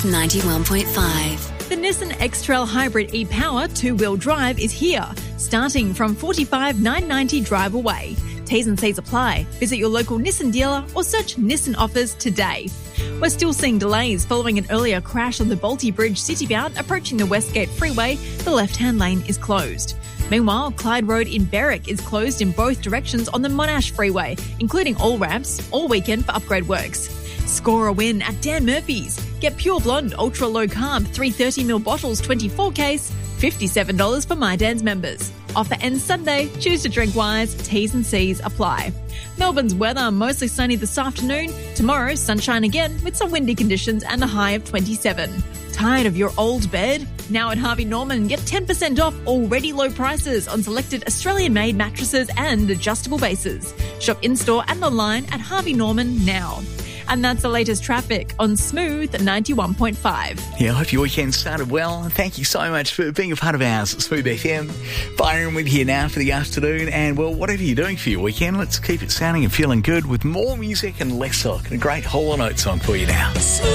91.5. The Nissan X-Trail Hybrid e-Power 2-wheel drive is here, starting from $45,990 drive away. T's and C's apply. Visit your local Nissan dealer or search Nissan offers today. We're still seeing delays following an earlier crash on the Balti Bridge citybound approaching the Westgate Freeway. The left-hand lane is closed. Meanwhile, Clyde Road in Berwick is closed in both directions on the Monash Freeway, including all ramps, all weekend for upgrade works. Score a win at Dan Murphy's. Get Pure Blonde Ultra Low Carb 330ml bottles 24 case, $57 for My Dan's members. Offer ends Sunday. Choose to drink wise. T's and C's apply. Melbourne's weather mostly sunny this afternoon. Tomorrow, sunshine again with some windy conditions and a high of 27. Tired of your old bed? Now at Harvey Norman, get 10% off already low prices on selected Australian-made mattresses and adjustable bases. Shop in-store and online at Harvey Norman now. And that's the latest traffic on Smooth 91.5. Yeah, I hope your weekend started well. Thank you so much for being a part of ours, Smooth FM. Byron with you now for the afternoon. And, well, whatever you're doing for your weekend, let's keep it sounding and feeling good with more music and less talk. And a great Hall & Oates song for you now.